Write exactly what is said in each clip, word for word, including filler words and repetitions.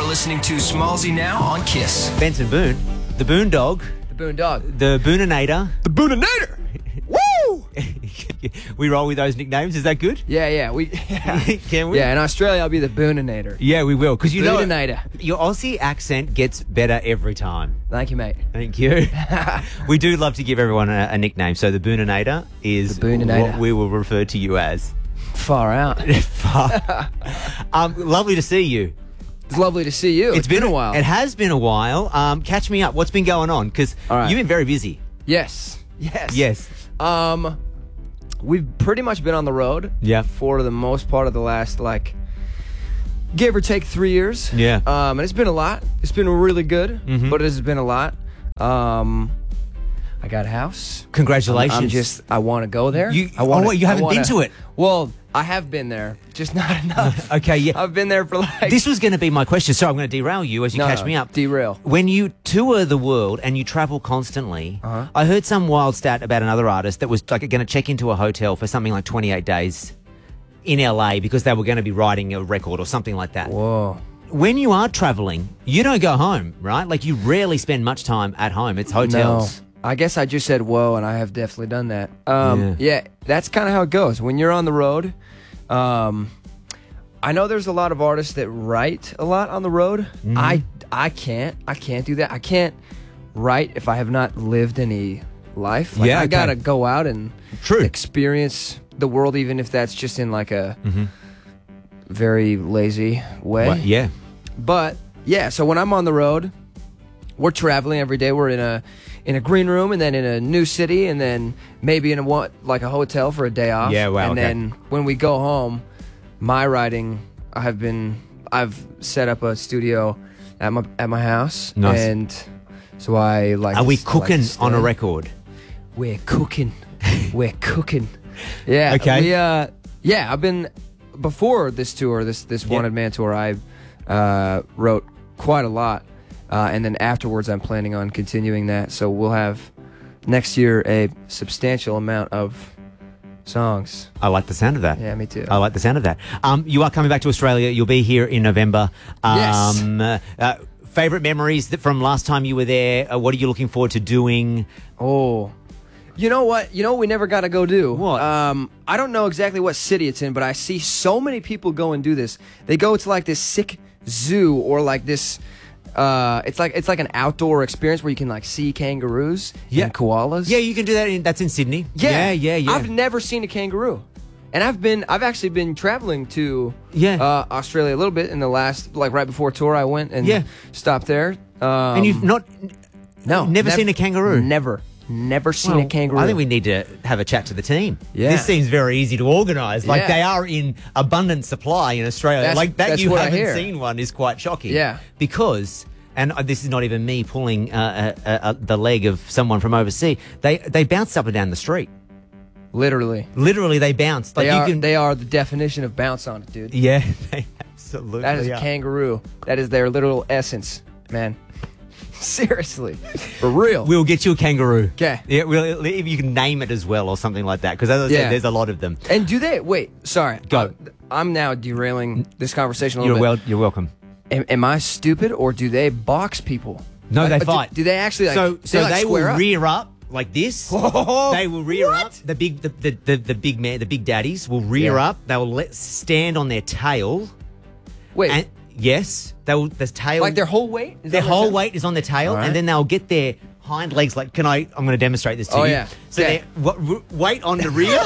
listening to Smallsy now on Kiss. Benson Boone, the Boone Dog, The Boondog. the Booninator. The Booninator! Woo! We roll with those nicknames. Is that good? Yeah, yeah. We, yeah. Can we? Yeah, in Australia, I'll be the Booninator. Yeah, we will. Because you know, Booninator. your Aussie accent gets better every time. Thank you, mate. Thank you. We do love to give everyone a, a nickname. So the Booninator is The Booninator. what we will refer to you as. Far out. um, lovely to see you. It's lovely to see you. It's been a while. It has been a while. Um, catch me up. What's been going on? Because All right. you've been very busy. Yes. Yes. Yes. Um, we've pretty much been on the road. Yeah. For the most part of the last, like, give or take three years. Yeah. Um, and it's been a lot. It's been really good, Mhm. but it has been a lot. Um, I got a house. Congratulations. I'm, I'm just, I want to go there. You- I wanna, oh, wait, you I haven't wanna- been to it? Well, I have been there, just not enough. Okay, yeah. I've been there for like. This was going to be my question. So I'm going to derail you as you No, catch no, me up. derail. When you tour the world and you travel constantly, Uh-huh. I heard some wild stat about another artist that was like going to check into a hotel for something like twenty-eight days in L A because they were going to be writing a record or something like that. Whoa. When you are traveling, you don't go home, right? Like you rarely spend much time at home. It's hotels. No. I guess I just said whoa, and I have definitely done that. Um, Yeah. yeah. that's kind of how it goes. When you're on the road, um, I know there's a lot of artists that write a lot on the road. Mm-hmm. I, I can't. I can't do that. I can't write if I have not lived any life. Like, Yeah, I okay. gotta go out and True. experience the world, even if that's just in like a Mhm. very lazy way. What- yeah. But yeah, so when I'm on the road, we're traveling every day. We're in a in a green room, and then in a new city, and then maybe in a one like a hotel for a day off. Yeah, wow, And okay. then when we go home, my writing, I have been I've set up a studio at my at my house, Nice. and so I like. Are to- we I like to cooking on a stay. record? We're cooking. We're cooking. Yeah. Okay. We, uh, yeah, I've been before this tour, this this Yeah. Wanted Man tour. I uh, wrote quite a lot, uh, and then afterwards, I'm planning on continuing that. So we'll have next year a substantial amount of songs. I like the sound of that. Yeah, me too. I like the sound of that. Um, you are coming back to Australia. You'll be here in November. Yes. Um, uh, uh, favorite memories that from last time you were there? Uh, what are you looking forward to doing? Oh. You know what? You know what we never got to go do? What? Um, I don't know exactly what city it's in, but I see so many people go and do this. They go to like this sick zoo or like this. Uh, it's like it's like an outdoor experience where you can like see kangaroos Yeah. and koalas. Yeah, you can do that. In, that's in Sydney. yeah, yeah, yeah. yeah. I've never seen a kangaroo, and I've been I've actually been traveling to Yeah. uh, Australia a little bit in the last like right before tour. I went and Yeah. stopped there. Um, and you've not no never nev- seen a kangaroo. Never, never seen Well, a kangaroo. I think we need to have a chat to the team. Yeah. This seems very easy to organise. Like Yeah. they are in abundant supply in Australia. That's- like that that's you what I haven't hear. seen one is quite shocking. Yeah. Because, and uh, this is not even me pulling uh, uh, uh, the leg of someone from overseas. They they bounce up and down the street. Literally. Literally, they bounce. Like They you are, can. they are the definition of bounce on it, dude. yeah, they absolutely. That is a are. kangaroo. That is their literal essence, man. Seriously. For real. We'll get you a kangaroo. 'Kay. Yeah, we'll, if you can name it as well or something like that. Because as I Yeah. said, there's a lot of them. And do they... Wait, sorry. Go. Uh, I'm now derailing this conversation a You're little well. You're welcome. bit. Am, am I stupid, or do they box people? No, Uh, they do- fight. Do, they actually, like... so so like, they will square up? rear up like this. Whoa, They will rear what? up. The big the, the, the, the big man the big daddies will rear Yeah. up. They will let stand on their tail. Wait, And yes, they will the tail like their whole weight? Is their that what whole it said? weight is on their tail, All right. and then they'll get their hind legs like can I I'm going to demonstrate this to Oh, you. yeah. So Okay. their w- r- weight on the rear.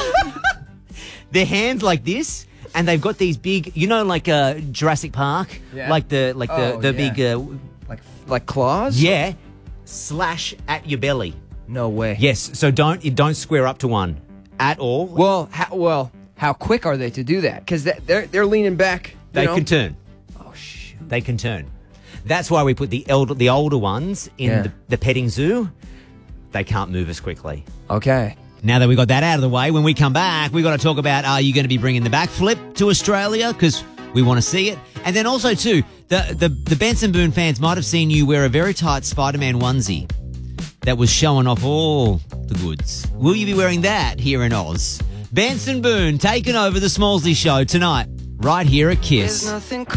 Their hands like this. And they've got these big, you know, like uh, Jurassic Park, Yeah. like the like the Oh, the yeah. big, uh, Like, like claws? yeah, slash at your belly. No way. Yes, so don't you don't square up to one at all. Well, how, well, how quick are they to do that? Because they're they're leaning back. you they know? can turn. Oh shoot! They can turn. That's why we put the elder, the older ones in Yeah. the, the petting zoo. They can't move as quickly. Okay. Now that we got that out of the way, when we come back, we got to talk about are you going to be bringing the backflip to Australia because we want to see it, and then also too the the the Benson Boone fans might have seen you wear a very tight Spider-Man onesie that was showing off all the goods. Will you be wearing that here in Oz? Benson Boone taking over the Smallsy Show tonight, right here at Kiss. There's nothing